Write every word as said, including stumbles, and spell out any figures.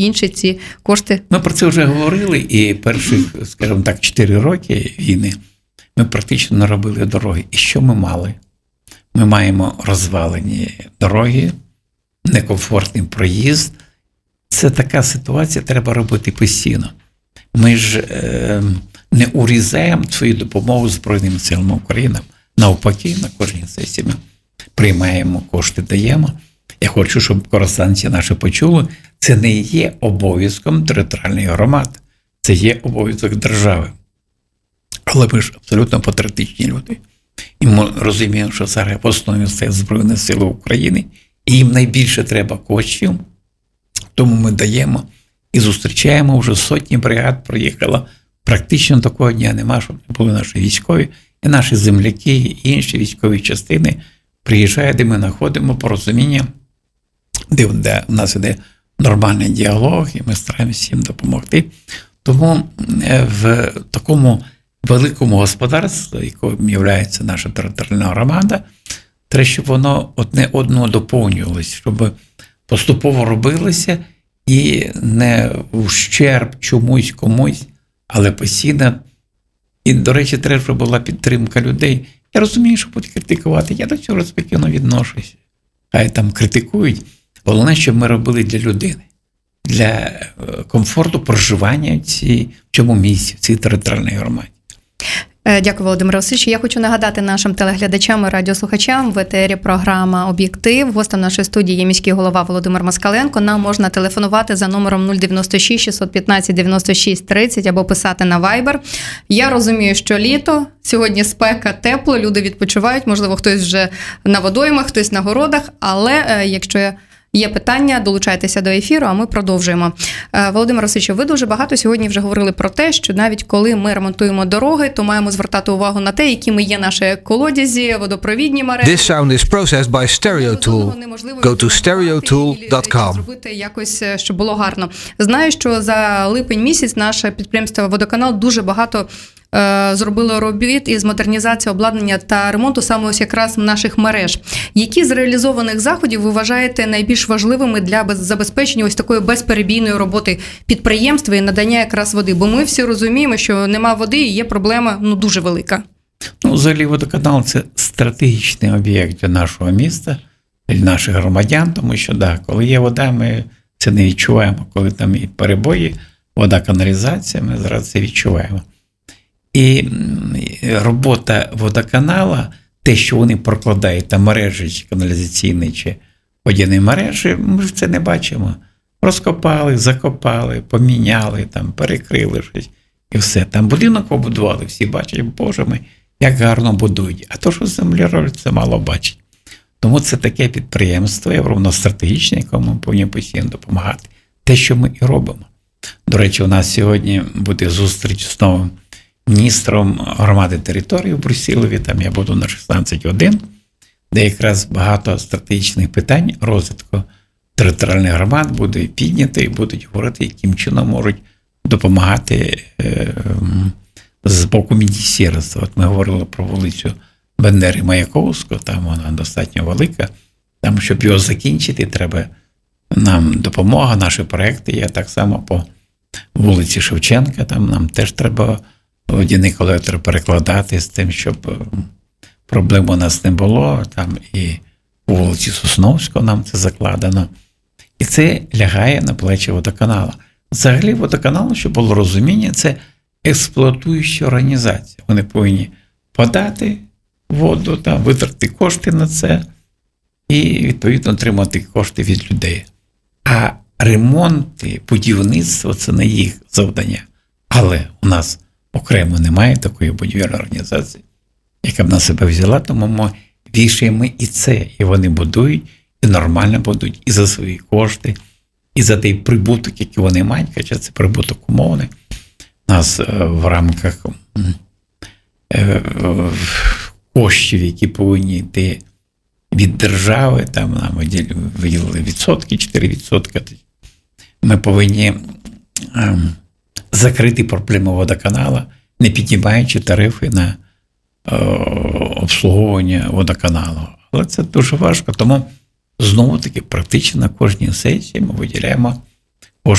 інші ці кошти? Ми про це вже говорили, і перших, скажімо так, чотири роки війни ми практично не робили дороги. І що ми мали? Ми маємо розвалені дороги, некомфортний проїзд. Це така ситуація, треба робити постійно. Ми ж е, не урізаємо свою допомогу Збройним силам України. Навпаки, на кожній сесії ми приймаємо кошти, даємо. Я хочу, щоб коростенці наші почули, це не є обов'язком територіальної громади, це є обов'язок держави. Але ми ж абсолютно патріотичні люди. І ми розуміємо, що зараз в основі це Збройні Сили України, і їм найбільше треба коштів, тому ми даємо і зустрічаємо, вже сотні бригад проїхало. Практично такого дня нема, щоб не були наші військові, і наші земляки, і інші військові частини приїжджають, де ми знаходимо порозуміння, де, де в нас іде нормальний діалог, і ми стараємося їм допомогти. Тому в такому великому господарстві, яким є наша територіальна громада, треба, щоб воно одне одного доповнювалося, щоб поступово робилося і не ущерб чомусь комусь, але постійно. І, до речі, треба, щоб була підтримка людей. Я розумію, що будуть критикувати, я до цього респективно відношуся. Хай там критикують. Головне, щоб ми робили для людини, для комфорту проживання в цій, в цьому місці, в цій територіальній громаді. Дякую, Володимир Васильович. Я хочу нагадати нашим телеглядачам і радіослухачам, в етері програма «Об'єктив». Гостем нашої студії є міський голова Володимир Москаленко. Нам можна телефонувати за номером нуль дев'яносто шість шістсот п'ятнадцять дев'яносто шість тридцять або писати на Viber. Я розумію, що літо, сьогодні спека, тепло, люди відпочивають, можливо, хтось вже на водоймах, хтось на городах, але якщо є питання, долучайтеся до ефіру, а ми продовжуємо. Володимир Васильович, ви дуже багато сьогодні вже говорили про те, що навіть коли ми ремонтуємо дороги, то маємо звертати увагу на те, якими є наші колодязі, водопровідні мережі. This sound is processed by StereoTool. Go to stereotool dot com. Зробити якось, щоб було гарно. Знаю, що за липень місяць наше підприємство «Водоканал» дуже багато зробили робіт із модернізації обладнання та ремонту саме ось якраз наших мереж. Які з реалізованих заходів ви вважаєте найбільш важливими для забезпечення ось такої безперебійної роботи підприємства і надання якраз води? Бо ми всі розуміємо, що нема води і є проблема ну дуже велика. Ну, взагалі, водоканал – це стратегічний об'єкт для нашого міста, для наших громадян, тому що, да, коли є вода, ми це не відчуваємо. Коли там і перебої, вода, каналізація, ми зараз це відчуваємо. І робота водоканала, те, що вони прокладають там мережі, чи каналізаційні, чи водяні мережі, ми ж це не бачимо. Розкопали, закопали, поміняли, там, перекрили щось і все. Там будинок побудували, всі бачать, боже мій, як гарно будують. А то, що землі роблять, це мало бачить. Тому це таке підприємство, воно стратегічне, якому ми повинні постійно допомагати. Те, що ми і робимо. До речі, у нас сьогодні буде зустріч з новим міністром громади території в Брусилові, там я буду на шістнадцять годин, де якраз багато стратегічних питань розвитку територіальних громад буде підняти і будуть говорити, яким чином можуть допомагати е, з боку міністерства. От ми говорили про вулицю Бендери Маяковського, там вона достатньо велика, там, щоб його закінчити, треба нам допомога, наші проекти є так само по вулиці Шевченка, там нам теж треба водяний колектор перекладати з тим, щоб проблем у нас не було, там і у вулиці Сосновського нам це закладено. І це лягає на плечі водоканалу. Взагалі водоканал, щоб було розуміння, це експлуатуюча організація. Вони повинні подати воду, там, витратити кошти на це і, відповідно, отримати кошти від людей. А ремонти, будівництво – це не їх завдання. Але у нас окремо немає такої будівельної організації, яка б на себе взяла, тому ми вішаємо і це. І вони будують, і нормально будують, і за свої кошти, і за той прибуток, який вони мають, хоча це прибуток умовний. У нас в рамках коштів, які повинні йти від держави, там нам виділили відсотки, чотири відсотки. Ми повинні закрити проблему водоканала, не піднімаючи тарифи на е, обслуговування водоканалу. Але це дуже важко, тому знову-таки практично на кожній сесії ми виділяємо